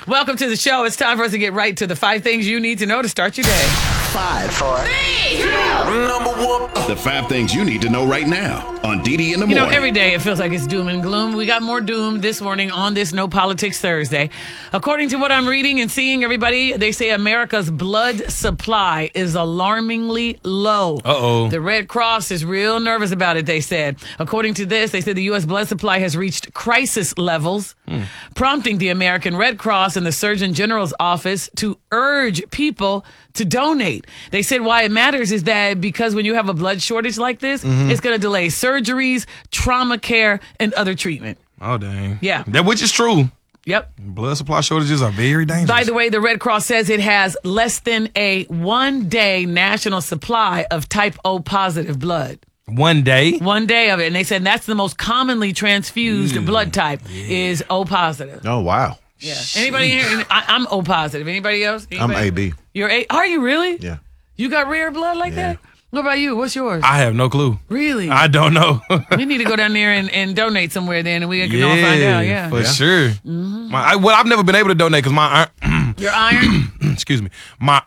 Welcome to the show. It's time for us to get right to the 5 things you need to know to start your day. 5, 4, 3, 2. Number 1. The 5 things you need to know right now on DD in the morning. Every day it feels like it's doom and gloom. We got more doom this morning on this No Politics Thursday. According to what I'm reading and seeing, everybody, they say America's blood supply is alarmingly low. Uh-oh. The Red Cross is real nervous about it, they said. According to this, they said the U.S. blood supply has reached crisis levels, prompting the American Red Cross and the Surgeon General's office to urge people to donate. They said why it matters is that because when you have a blood shortage like this, it's going to delay surgeries, trauma care, and other treatment. Oh, dang. Yeah. That which is true. Yep. Blood supply shortages are very dangerous. By the way, the Red Cross says it has less than a 1-day national supply of type O positive blood. 1 day? 1 day of it. And they said that's the most commonly transfused blood type is O positive. Oh, wow. Yeah. Anybody here? I'm O positive. Anybody else? I'm AB. You're A? Are you really? Yeah. You got rare blood like that? What about you? What's yours? I have no clue. Really? I don't know. We need to go down there and donate somewhere then, and we can all find out. Yeah. For sure. I've never been able to donate because my Your iron? excuse me, my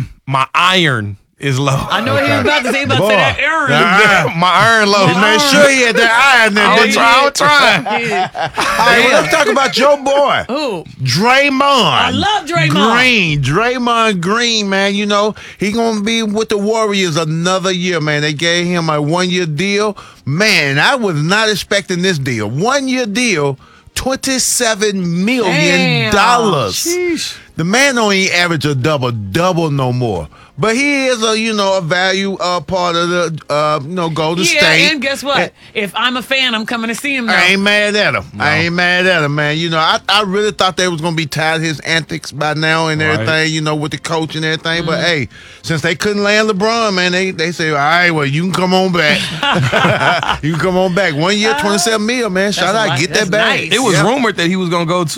iron is low. I know what he was about to say. About to say that iron. My iron low. He made sure he had that iron there. I was trying. All right, well, let's talk about your boy. Who? Draymond. I love Draymond. Draymond Green, man. You know, he going to be with the Warriors another year, man. They gave him a 1-year deal. Man, I was not expecting this deal. 1-year deal, $27 million. Sheesh. The man don't even average a double no more. But he is a value part of the Golden State. Yeah, and guess what? If I'm a fan, I'm coming to see him now. I ain't mad at him. No. I ain't mad at him, man. I really thought they was gonna be tired of his antics by now and everything, with the coach and everything. But hey, since they couldn't land LeBron, man, they say, all right, well, you can come on back. You can come on back. 1 year, $27 million, man. Shout out, get that bag. Nice. It was rumored that he was gonna go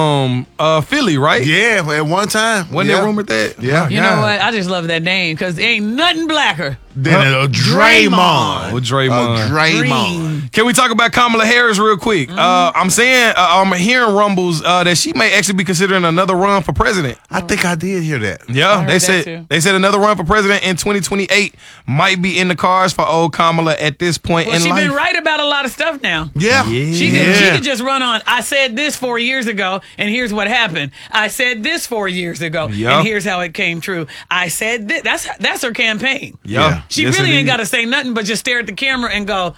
to Philly, right? Yeah, at one time. Wasn't it rumored that? Yeah. You know what? I just love that name because ain't nothing blacker. Then Draymond. With Draymond. Draymond. Can we talk about Kamala Harris real quick? I'm hearing rumbles that she may actually be considering another run for president. I think I did hear that. Yeah, heard that too. they said another run for president in 2028 might be in the cards for old Kamala at this point in She's life. been right about a lot of stuff now. Yeah. She could just run on. I said this 4 years ago, and here's what happened. I said this 4 years ago, and here's how it came true. I said this. That's her campaign. Yeah. She really ain't got to say nothing but just stare at the camera and go,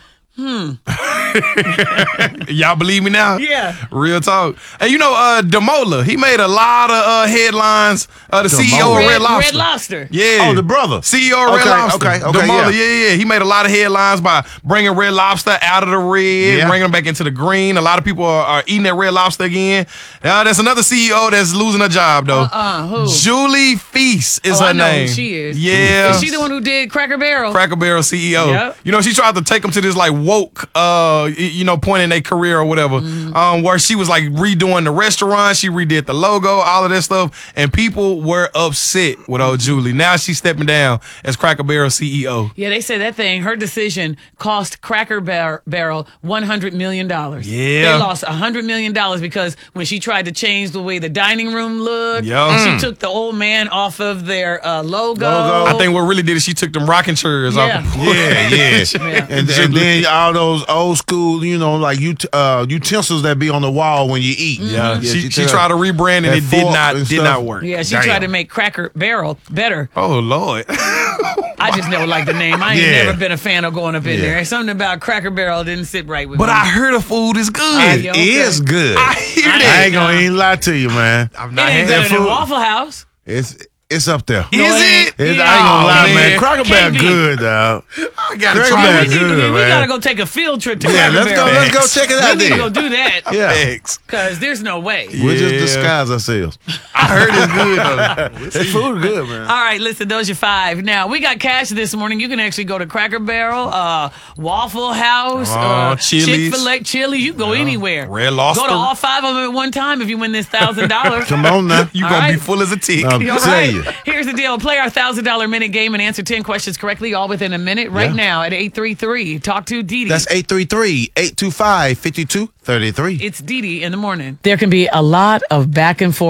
Y'all believe me now? Yeah. Real talk. And Damola, he made a lot of headlines. The CEO of Red Lobster. Red Lobster. Yeah. Oh, the brother. CEO of Red Lobster. Okay, Damola, yeah. He made a lot of headlines by bringing Red Lobster out of the red, bringing them back into the green. A lot of people are eating that Red Lobster again. There's another CEO that's losing a job, though. Who? Julie Feast is her I know name. who she is. Yeah. Is she the one who did Cracker Barrel? Cracker Barrel CEO. Yep. She tried to take them to this woke, point in their career or whatever, where she was redoing the restaurant. She redid the logo, all of that stuff, and people were upset with old Julie. Now she's stepping down as Cracker Barrel CEO. Yeah, they said that thing, her decision cost Cracker Barrel $100 million. Yeah. They lost $100 million because when she tried to change the way the dining room looked, she took the old man off of their logo. I think what really did is she took them rocking chairs off. Yeah. And then all those old school, utensils that be on the wall when you eat. Yeah. She tried to rebrand and it did not work. Yeah, she tried to make Cracker Barrel better. Oh, Lord. I just never liked the name. I ain't never been a fan of going up in there. Something about Cracker Barrel didn't sit right with me. But I heard the food is good. It is good. I hear that. I ain't gonna even lie to you, man. I've It not ain't had that better than food. Waffle House. It's up there. Is it? I ain't Yeah. gonna lie, man. man. Cracker Barrel KB. good, dog. I gotta Cracker try Barrel it. good, We man. gotta go take a field trip to Yeah, Cracker let's Barrel. go check it out We need to go there. do that. Yeah. Thanks. Because there's no way. We'll just Yeah. disguise ourselves. I heard it's good, though. That food good, man. All right, listen, those are 5. Now, we got cash this morning. You can actually go to Cracker Barrel, Waffle House, Chili's. Chick-fil-A, Chili's. You can go anywhere. Red Lobster. Go to all 5 of them at one time if you win this $1,000. Come on now. You All gonna be right. full as a tick. I'm All telling you. right, here's the deal. Play our $1,000 minute game and answer 10 questions correctly, all within a minute right now at 833. Talk to Dee Dee. That's 833-825-5233. It's Dee Dee in the morning. There can be a lot of back and forth